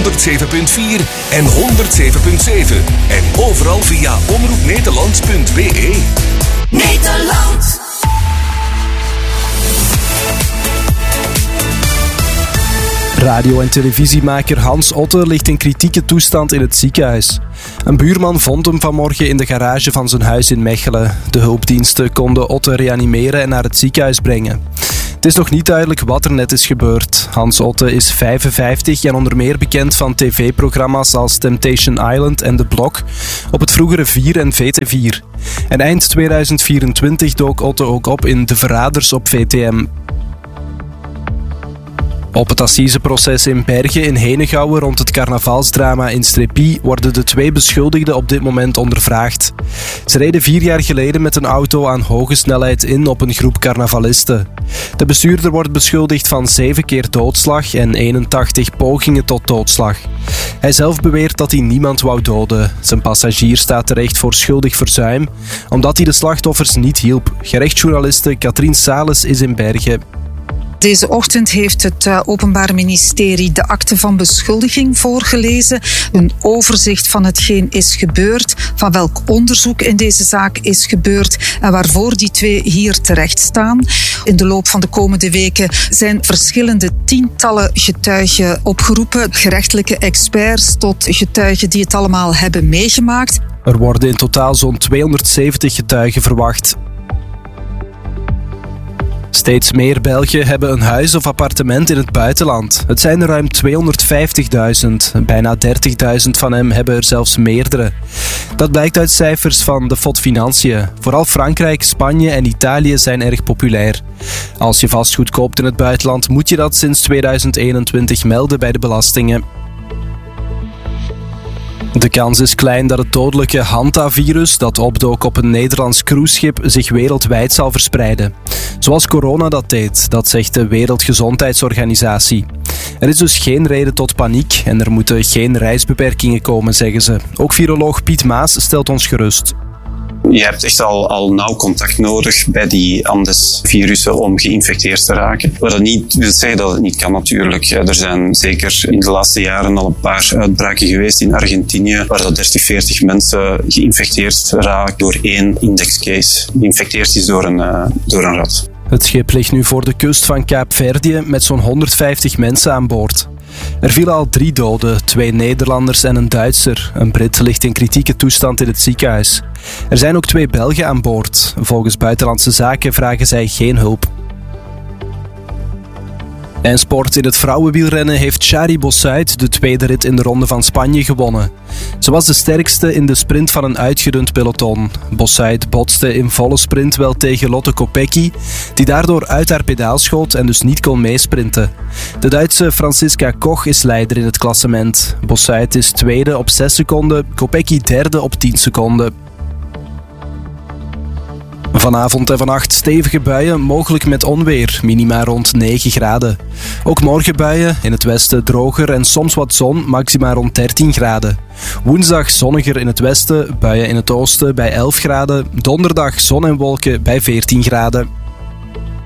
107.4 en 107.7. En overal via omroepnederland.be. Nederland. Radio- en televisiemaker Hans Otte ligt in kritieke toestand in het ziekenhuis. Een buurman vond hem vanmorgen in de garage van zijn huis in Mechelen. De hulpdiensten konden Otte reanimeren en naar het ziekenhuis brengen. Het is nog niet duidelijk wat er net is gebeurd. Hans Otte is 55 en onder meer bekend van tv-programma's als Temptation Island en The Block op het vroegere 4 en VT4. En eind 2024 dook Otte ook op in De Verraders op VTM. Op het assiseproces in Bergen in Henegouwen rond het carnavalsdrama in Strepi worden de 2 beschuldigden op dit moment ondervraagd. Ze reden 4 jaar geleden met een auto aan hoge snelheid in op een groep carnavalisten. De bestuurder wordt beschuldigd van 7 keer doodslag en 81 pogingen tot doodslag. Hij zelf beweert dat hij niemand wou doden. Zijn passagier staat terecht voor schuldig verzuim, omdat hij de slachtoffers niet hielp. Gerechtsjournaliste Katrien Sales is in Bergen. Deze ochtend heeft het Openbaar Ministerie de akte van beschuldiging voorgelezen. Een overzicht van hetgeen is gebeurd, van welk onderzoek in deze zaak is gebeurd en waarvoor die 2 hier terecht staan. In de loop van de komende weken zijn verschillende tientallen getuigen opgeroepen. Gerechtelijke experts tot getuigen die het allemaal hebben meegemaakt. Er worden in totaal zo'n 270 getuigen verwacht. Steeds meer Belgen hebben een huis of appartement in het buitenland. Het zijn er ruim 250.000. Bijna 30.000 van hen hebben er zelfs meerdere. Dat blijkt uit cijfers van de FOD Financiën. Vooral Frankrijk, Spanje en Italië zijn erg populair. Als je vastgoed koopt in het buitenland, moet je dat sinds 2021 melden bij de belastingen. De kans is klein dat het dodelijke Hanta-virus dat opdook op een Nederlands cruiseschip zich wereldwijd zal verspreiden. Zoals corona dat deed, dat zegt de Wereldgezondheidsorganisatie. Er is dus geen reden tot paniek en er moeten geen reisbeperkingen komen, zeggen ze. Ook viroloog Piet Maas stelt ons gerust. Je hebt echt al nauw contact nodig bij die Andes-virussen om geïnfecteerd te raken. Wat dat niet wil zeggen dat het niet kan natuurlijk. Er zijn zeker in de laatste jaren al een paar uitbraken geweest in Argentinië, waar dat 30, 40 mensen geïnfecteerd raken door 1 indexcase. Geïnfecteerd is door een rat. Het schip ligt nu voor de kust van Kaapverdië met zo'n 150 mensen aan boord. Er vielen al 3 doden, 2 Nederlanders en een Duitser. Een Brit ligt in kritieke toestand in het ziekenhuis. Er zijn ook 2 Belgen aan boord. Volgens Buitenlandse Zaken vragen zij geen hulp. En sport in het vrouwenwielrennen heeft Shari Bossuit de 2e rit in de Ronde van Spanje gewonnen. Ze was de sterkste in de sprint van een uitgedund peloton. Bossuit botste in volle sprint wel tegen Lotte Kopecky, die daardoor uit haar pedaal schoot en dus niet kon meesprinten. De Duitse Franziska Koch is leider in het klassement. Bossuit is 2e op 6 seconden, Kopecky 3e op 10 seconden. Vanavond en vannacht stevige buien, mogelijk met onweer, minima rond 9 graden. Ook morgen buien, in het westen droger en soms wat zon, maxima rond 13 graden. Woensdag zonniger in het westen, buien in het oosten bij 11 graden. Donderdag zon en wolken bij 14 graden.